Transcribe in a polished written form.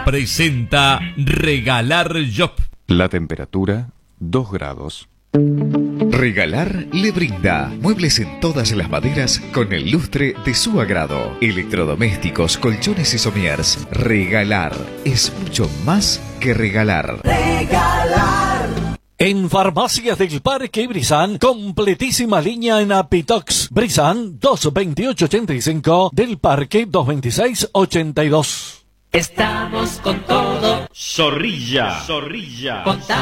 Presenta Regalar Job. La temperatura, 2 grados. Regalar le brinda muebles en todas las maderas con el lustre de su agrado. Electrodomésticos, colchones y somiers. Regalar es mucho más que regalar. Regalar. En Farmacias del Parque Brisán, completísima línea en Apitox. Brisán 22885 del Parque 22682. Estamos con todo. Zorrilla.